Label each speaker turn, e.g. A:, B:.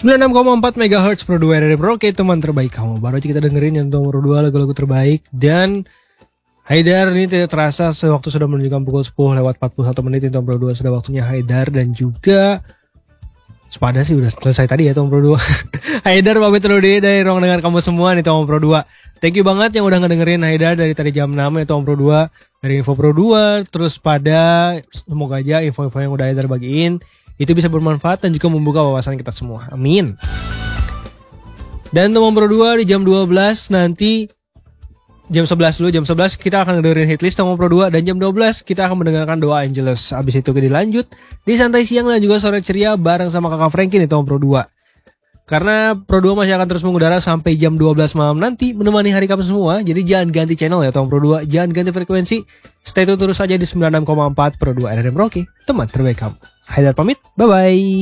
A: 96,4 MHz Pro 2 RRM Rocket, teman terbaik kamu. Baru aja kita dengerin yang nomor 2 lagu-lagu terbaik. Dan Haidar ini tidak terasa sewaktu sudah menunjukkan pukul 10 lewat 41 menit. Tom Pro 2 sudah waktunya Haidar dan juga Sepada sih udah selesai tadi ya Tom Pro 2. Haidar pamit dulu deh dari ruang dengar kamu semua nih Tom Pro 2. Thank you banget yang udah ngedengerin Haidar dari tadi jam 6 ya Tom Pro 2. Dari Info Pro 2 terus pada semoga aja info-info yang udah Haidar bagiin itu bisa bermanfaat dan juga membuka wawasan kita semua. Amin. Dan Tom Pro 2 di jam 12 nanti jam 11 dulu, jam 11 kita akan dengerin hitlist Tom Pro 2 dan jam 12 kita akan mendengarkan doa Angelus. Abis itu kita dilanjut di santai siang dan juga sore ceria bareng sama kakak Frankie nih Tom Pro 2. Karena Pro 2 masih akan terus mengudara sampai jam 12 malam nanti menemani hari kamu semua. Jadi jangan ganti channel ya Tom Pro 2, jangan ganti frekuensi. Stay tune terus aja di 96,4 Pro 2 RRM Rocky, teman terbaik kamu. Haidar pamit, bye-bye.